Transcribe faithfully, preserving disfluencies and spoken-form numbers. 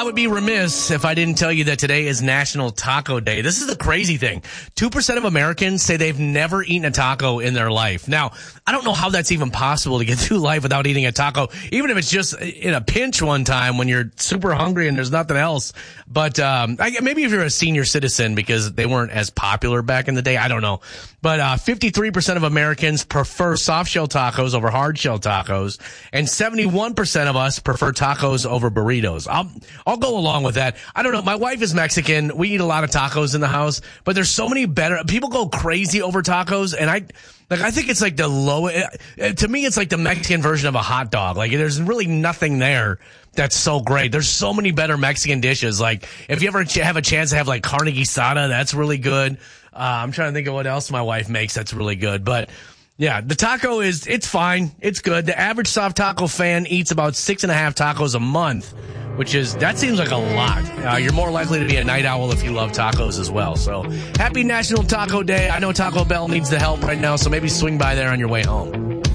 I would be remiss if I didn't tell you that today is National Taco Day. This is the crazy thing. two percent of Americans say they've never eaten a taco in their life. Now, I don't know how that's even possible to get through life without eating a taco, even if it's just in a pinch one time when you're super hungry and there's nothing else. But um, I, maybe if you're a senior citizen because they weren't as popular back in the day, I don't know. But uh, fifty-three percent of Americans prefer soft-shell tacos over hard-shell tacos, and seventy-one percent of us prefer tacos over burritos. I'll, I'll go along with that. I don't know. My wife is Mexican. We eat a lot of tacos in the house, but there's so many better. People go crazy over tacos, and I like. I think it's like the low. To me, it's like the Mexican version of a hot dog. Like there's really nothing there that's so great. There's so many better Mexican dishes. Like if you ever have a chance to have like carne guisada, that's really good. Uh, I'm trying to think of what else my wife makes that's really good. But yeah, the taco is, it's fine. It's good. The average soft taco fan eats about six and a half tacos a month, which is, that seems like a lot. Uh, you're more likely to be a night owl if you love tacos as well. So happy National Taco Day. I know Taco Bell needs the help right now, so maybe swing by there on your way home.